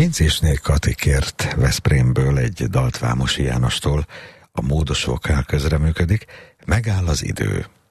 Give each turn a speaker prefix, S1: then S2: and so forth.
S1: Pincésné Kati kért Veszprémből egy dalt Vámosi Jánostól, a módos vokál közreműködik, Megáll az idő.